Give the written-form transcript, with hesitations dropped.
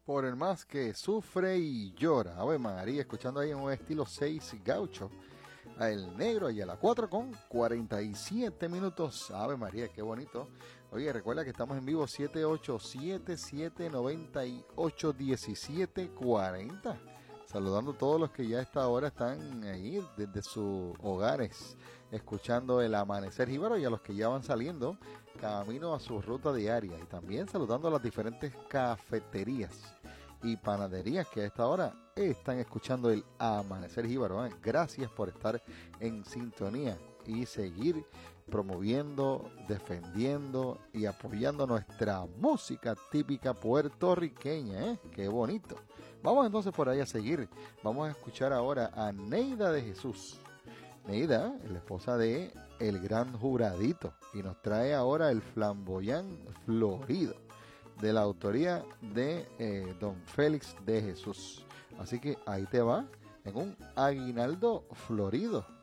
por el más que sufre y llora. Ave María, escuchando ahí en un estilo 6 gaucho. A El Negro y a la 4 con 47 minutos. Ave María, qué bonito. Oye, recuerda que estamos en vivo 7877981740. Saludando a todos los que ya a esta hora están ahí desde sus hogares, escuchando el amanecer jíbaro, y a los que ya van saliendo camino a su ruta diaria. Y también saludando a las diferentes cafeterías y panaderías que a esta hora están escuchando el amanecer jíbaro. Gracias por estar en sintonía y seguir promoviendo, defendiendo y apoyando nuestra música típica puertorriqueña. Qué bonito. Vamos entonces por ahí a seguir. Vamos a escuchar ahora a Neida de Jesús. Neida, la esposa de El Gran Juradito, y nos trae ahora el Flamboyán Florido, de la autoría de Don Félix de Jesús. Así que ahí te va, en un aguinaldo florido.